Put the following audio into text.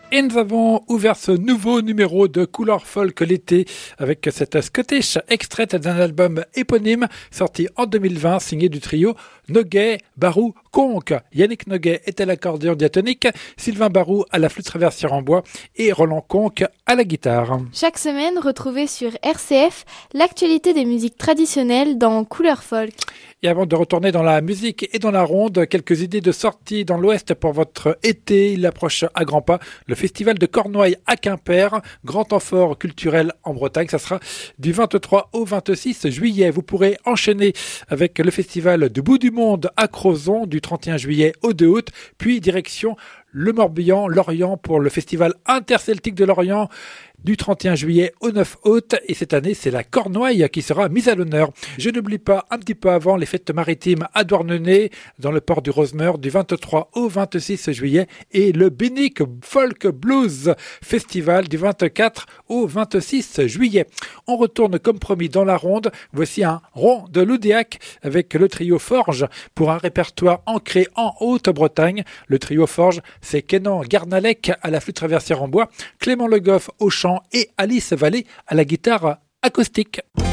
Et nous avons ouvert ce nouveau numéro de Couleur Folk l'été avec cette Scottish extraite d'un album éponyme sorti en 2020 signé du trio Noguet, Barou, Conque. Yannick Noguet est à l'accordéon diatonique, Sylvain Barou à la flûte traversière en bois et Roland Conque à la guitare. Chaque semaine, retrouvez sur RCF l'actualité des musiques traditionnelles dans Couleur Folk. Et avant de retourner dans la musique et dans la ronde, quelques idées de sortie dans l'Ouest pour votre été. Il approche à grands pas le festival de Cornouailles à Quimper, grand amphore culturel en Bretagne. Ça sera du 23 au 26 juillet. Vous pourrez enchaîner avec le festival du bout du monde à Crozon du 31 juillet au 2 août, puis direction le Morbihan, Lorient pour le festival interceltique de Lorient du 31 juillet au 9 août. Et cette année, c'est la Cornouaille qui sera mise à l'honneur. Je n'oublie pas, un petit peu avant, les fêtes maritimes à Douarnenez, dans le port du Rosemeur, du 23 au 26 juillet. Et le Bénic Folk Blues Festival du 24 au 26 juillet. On retourne comme promis dans la ronde. Voici un rond de Loudéac avec le trio Forge pour un répertoire ancré en Haute-Bretagne. Le trio Forge, c'est Kenan Garnalec à la flûte traversière en bois, Clément Le Goff au chant et Alice Vallée à la guitare acoustique.